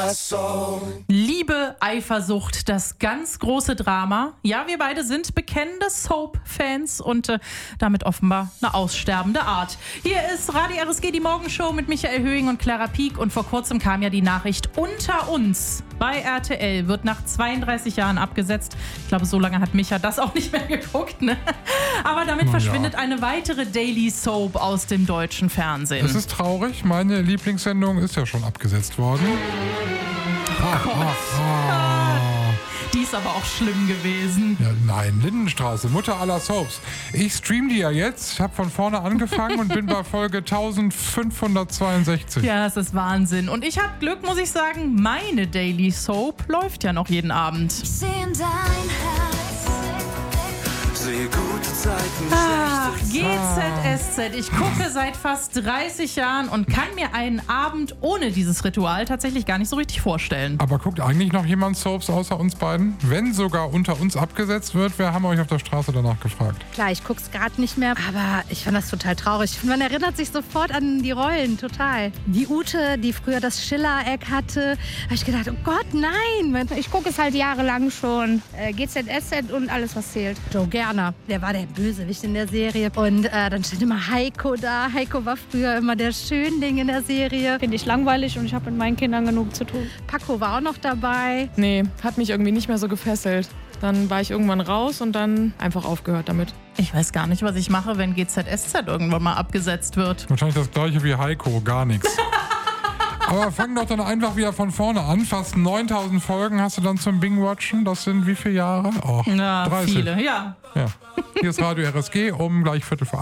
Liebe, Eifersucht, das ganz große Drama. Ja, wir beide sind bekennende Soap-Fans und damit offenbar eine aussterbende Art. Hier ist Radio RSG, die Morgenshow mit Michael Höhing und Clara Pieck. Und vor kurzem kam ja die Nachricht, Unter uns bei RTL wird nach 32 Jahren abgesetzt. Ich glaube, so lange hat Micha das auch nicht mehr geguckt, ne? Aber damit verschwindet eine weitere Daily Soap aus dem deutschen Fernsehen. Das ist traurig. Meine Lieblingssendung ist ja schon abgesetzt worden. Die ist aber auch schlimm gewesen. Ja, nein, Lindenstraße, Mutter aller Soaps. Ich stream die ja jetzt. Ich habe von vorne angefangen und bin bei Folge 1562. Ja, es ist Wahnsinn. Und ich habe Glück, muss ich sagen, meine Daily Soap läuft ja noch jeden Abend. Ich seh in dein Herz, sehe gute Zeiten, Ach, GZSZ. Ich gucke seit fast 30 Jahren und kann mir einen Abend ohne dieses Ritual tatsächlich gar nicht so richtig vorstellen. Aber guckt eigentlich noch jemand Soaps außer uns beiden? Wenn sogar Unter uns abgesetzt wird, wir haben euch auf der Straße danach gefragt. Klar, ich guck's gerade nicht mehr, aber ich fand das total traurig. Man erinnert sich sofort an die Rollen, total. Die Ute, die früher das Schiller-Eck hatte, habe ich gedacht, oh Gott, nein. Ich gucke es halt jahrelang schon. GZSZ und alles, was zählt. Joe Gerner, der war der Bösewicht in der Serie. Und dann stand immer Heiko da. Heiko war früher immer der Schönling in der Serie. Finde ich langweilig und ich habe mit meinen Kindern genug zu tun. Paco war auch noch dabei. Nee, hat mich irgendwie nicht mehr so gefesselt. Dann war ich irgendwann raus und dann einfach aufgehört damit. Ich weiß gar nicht, was ich mache, wenn GZSZ irgendwann mal abgesetzt wird. Wahrscheinlich das gleiche wie Heiko, gar nichts. Aber fang doch dann einfach wieder von vorne an. Fast 9000 Folgen hast du dann zum Bing-Watchen. Das sind wie viele Jahre? Oh, Na, 30. viele, ja. Ja. Hier ist Radio RSG um gleich 15:45.